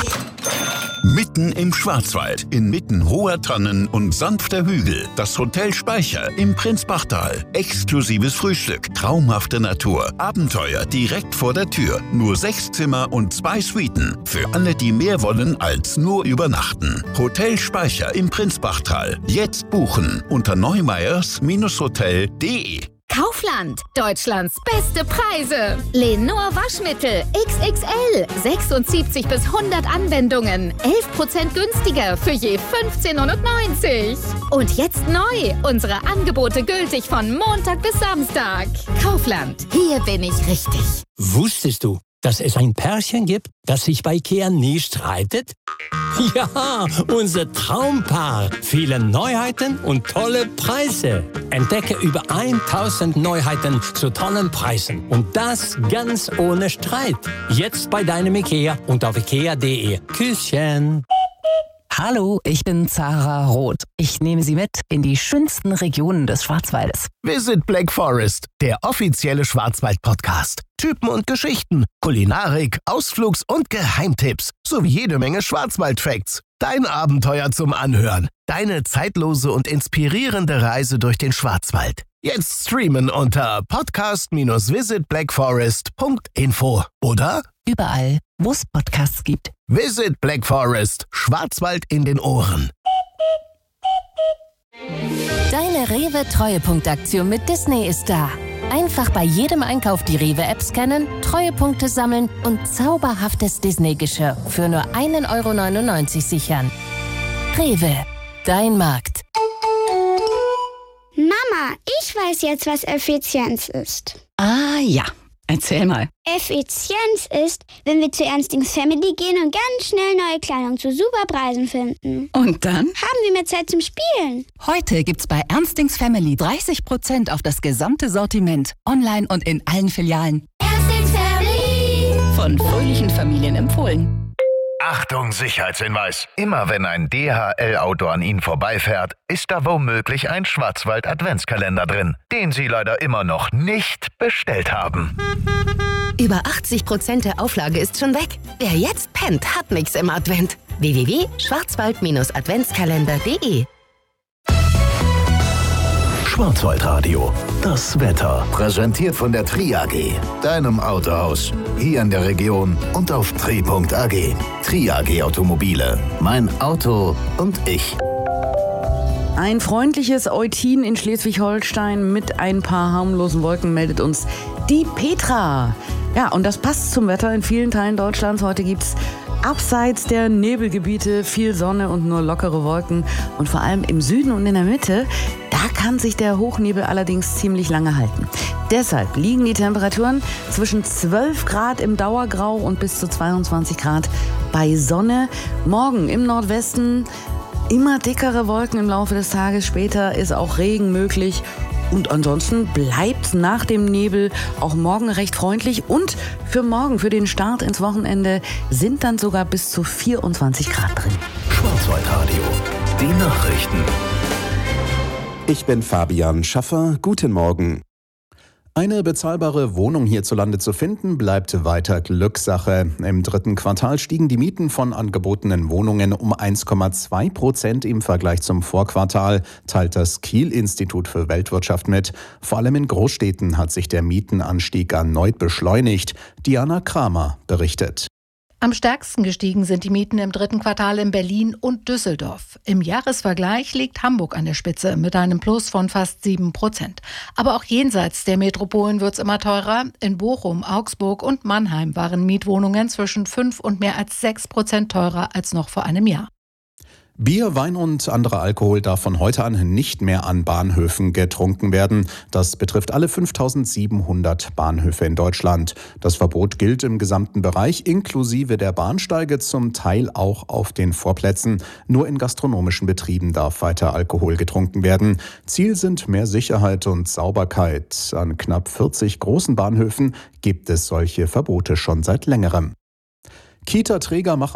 Mitten im Schwarzwald, inmitten hoher Tannen und sanfter Hügel, das Hotel Speicher im Prinzbachtal. Exklusives Frühstück, traumhafte Natur, Abenteuer direkt vor der Tür. Nur 6 Zimmer und 2 Suiten. Für alle, die mehr wollen als nur übernachten. Hotel Speicher im Prinzbachtal. Jetzt buchen unter neumeyers-hotel.de. Kaufland, Deutschlands beste Preise. Lenor Waschmittel XXL, 76 bis 100 Anwendungen, 11% günstiger für je 15,90 €. Und jetzt neu, unsere Angebote gültig von Montag bis Samstag. Kaufland, hier bin ich richtig. Wusstest du, dass es ein Pärchen gibt, das sich bei IKEA nie streitet? Ja, unser Traumpaar. Viele Neuheiten und tolle Preise. Entdecke über 1000 Neuheiten zu tollen Preisen. Und das ganz ohne Streit. Jetzt bei deinem IKEA und auf ikea.de. Küsschen. Hallo, ich bin Zara Roth. Ich nehme Sie mit in die schönsten Regionen des Schwarzwaldes. Visit Black Forest, der offizielle Schwarzwald-Podcast. Typen und Geschichten, Kulinarik, Ausflugs- und Geheimtipps sowie jede Menge Schwarzwald-Facts. Dein Abenteuer zum Anhören. Deine zeitlose und inspirierende Reise durch den Schwarzwald. Jetzt streamen unter podcast-visitblackforest.info oder Überall, wo es Podcasts gibt. Visit Black Forest, Schwarzwald in den Ohren. Deine Rewe-Treuepunktaktion mit Disney ist da. Einfach bei jedem Einkauf die Rewe-App scannen, Treuepunkte sammeln und zauberhaftes Disney-Geschirr für nur 1,99 € sichern. Rewe, dein Markt. Mama, ich weiß jetzt, was Effizienz ist. Ah ja, erzähl mal. Effizienz ist, wenn wir zu Ernstings Family gehen und ganz schnell neue Kleidung zu super Preisen finden. Und dann? Haben wir mehr Zeit zum Spielen. Heute gibt's bei Ernstings Family 30% auf das gesamte Sortiment. Online und in allen Filialen. Ernstings Family. Von fröhlichen Familien empfohlen. Achtung, Sicherheitshinweis. Immer wenn ein DHL-Auto an Ihnen vorbeifährt, ist da womöglich ein Schwarzwald-Adventskalender drin, den Sie leider immer noch nicht bestellt haben. Über 80% der Auflage ist schon weg. Wer jetzt pennt, hat nichts im Advent. www.schwarzwald-adventskalender.de. Schwarzwaldradio, das Wetter. Präsentiert von der Tri AG, deinem Autohaus. Hier in der Region und auf tri.ag. Tri AG Automobile. Mein Auto und ich. Ein freundliches Eutin in Schleswig-Holstein mit ein paar harmlosen Wolken meldet uns die Petra. Ja, und das passt zum Wetter in vielen Teilen Deutschlands. Heute gibt's abseits der Nebelgebiete viel Sonne und nur lockere Wolken. Und vor allem im Süden und in der Mitte, da kann sich der Hochnebel allerdings ziemlich lange halten. Deshalb liegen die Temperaturen zwischen 12 Grad im Dauergrau und bis zu 22 Grad bei Sonne. Morgen im Nordwesten immer dickere Wolken im Laufe des Tages. Später ist auch Regen möglich. Und ansonsten bleibt nach dem Nebel auch morgen recht freundlich. Und für morgen, für den Start ins Wochenende, sind dann sogar bis zu 24 Grad drin. Schwarzwaldradio, die Nachrichten. Ich bin Fabian Schaffer. Guten Morgen. Eine bezahlbare Wohnung hierzulande zu finden, bleibt weiter Glückssache. Im 3. Quartal stiegen die Mieten von angebotenen Wohnungen um 1,2% im Vergleich zum Vorquartal, teilt das Kiel-Institut für Weltwirtschaft mit. Vor allem in Großstädten hat sich der Mietenanstieg erneut beschleunigt. Diana Kramer berichtet. Am stärksten gestiegen sind die Mieten im 3. Quartal in Berlin und Düsseldorf. Im Jahresvergleich liegt Hamburg an der Spitze mit einem Plus von fast 7%. Aber auch jenseits der Metropolen wird's immer teurer. In Bochum, Augsburg und Mannheim waren Mietwohnungen zwischen 5 und mehr als 6% teurer als noch vor einem Jahr. Bier, Wein und anderer Alkohol darf von heute an nicht mehr an Bahnhöfen getrunken werden. Das betrifft alle 5.700 Bahnhöfe in Deutschland. Das Verbot gilt im gesamten Bereich, inklusive der Bahnsteige, zum Teil auch auf den Vorplätzen. Nur in gastronomischen Betrieben darf weiter Alkohol getrunken werden. Ziel sind mehr Sicherheit und Sauberkeit. An knapp 40 großen Bahnhöfen gibt es solche Verbote schon seit längerem. Kita-Träger machen